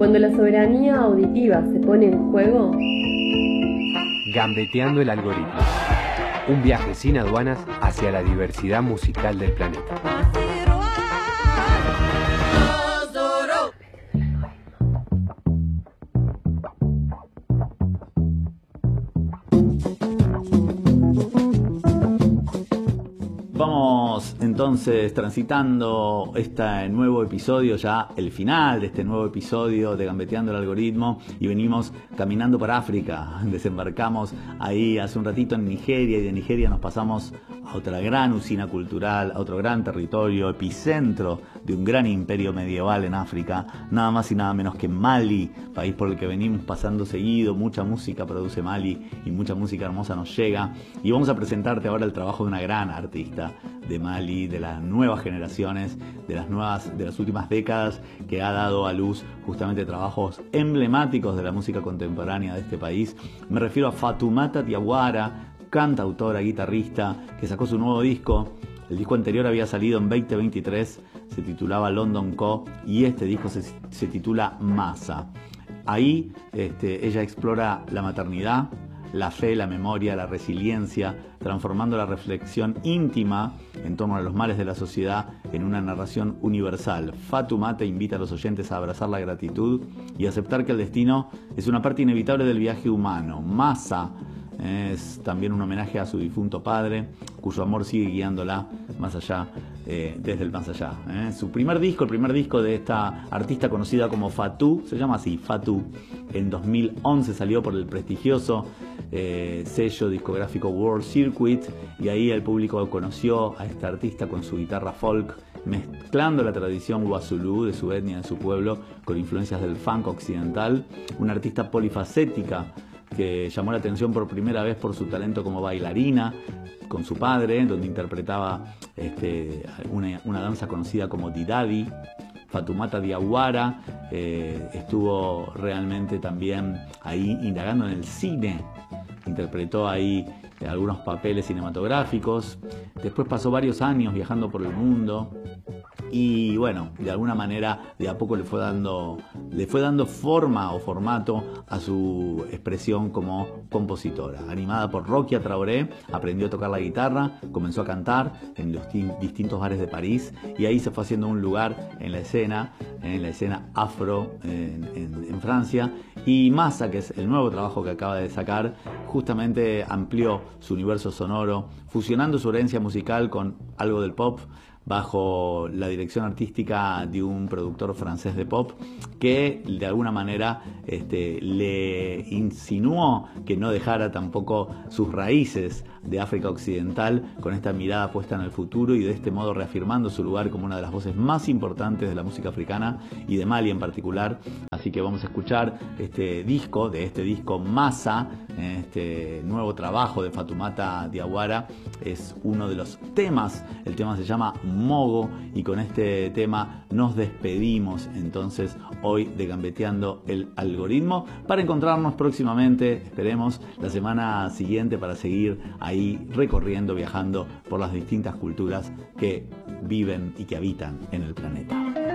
Cuando la soberanía auditiva se pone en juego, Gambeteando el algoritmo. Un viaje sin aduanas hacia la diversidad musical del planeta. Vamos entonces transitando este nuevo episodio, ya el final de este nuevo episodio de Gambeteando el Algoritmo, y venimos caminando para África. Desembarcamos ahí hace un ratito en Nigeria, y de Nigeria nos pasamos a otra gran usina cultural, a otro gran territorio, epicentro de un gran imperio medieval en África, nada más y nada menos que Mali, país por el que venimos pasando seguido. Mucha música produce Mali y mucha música hermosa nos llega, y vamos a presentarte ahora el trabajo de una gran artista de Mali, de las nuevas generaciones, de las últimas décadas, que ha dado a luz justamente trabajos emblemáticos de la música contemporánea de este país. Me refiero a Fatoumata Diawara, cantautora, guitarrista, que sacó su nuevo disco. El disco anterior había salido en 2023, se titulaba London Co, y este disco se titula Masa. Ahí ella explora la maternidad, la fe, la memoria, la resiliencia, transformando la reflexión íntima en torno a los males de la sociedad en una narración universal. Fatoumata invita a los oyentes a abrazar la gratitud y aceptar que el destino es una parte inevitable del viaje humano. Masa es también un homenaje a su difunto padre, cuyo amor sigue guiándola más allá, desde el más allá. Su primer disco, el primer disco de esta artista conocida como Fatou, se llama así, Fatou, en 2011 salió por el prestigioso sello discográfico World Circuit, y ahí el público conoció a esta artista con su guitarra folk, mezclando la tradición Wassoulou de su etnia, de su pueblo, con influencias del funk occidental. Una artista polifacética que llamó la atención por primera vez por su talento como bailarina con su padre, donde interpretaba una danza conocida como Didadi. Fatoumata Diawara estuvo realmente también ahí indagando en el cine, interpretó ahí algunos papeles cinematográficos. Después pasó varios años viajando por el mundo, y bueno, de alguna manera de a poco le fue dando forma o formato a su expresión como compositora. Animada por Rokia Traoré, aprendió a tocar la guitarra, comenzó a cantar en los distintos bares de París, y ahí se fue haciendo un lugar en la escena afro en Francia. Y Masa, que es el nuevo trabajo que acaba de sacar, justamente amplió su universo sonoro, fusionando su herencia musical con algo del pop, bajo la dirección artística de un productor francés de pop que de alguna manera le insinuó que no dejara tampoco sus raíces de África Occidental, con esta mirada puesta en el futuro, y de este modo reafirmando su lugar como una de las voces más importantes de la música africana y de Mali en particular. Así que vamos a escuchar este disco Masa, este nuevo trabajo de Fatoumata Diawara. Es uno de los temas, el tema se llama Mogo, y con este tema nos despedimos entonces hoy de Gambeteando el Algoritmo, para encontrarnos próximamente, esperemos, la semana siguiente, para seguir ahí recorriendo, viajando por las distintas culturas que viven y que habitan en el planeta.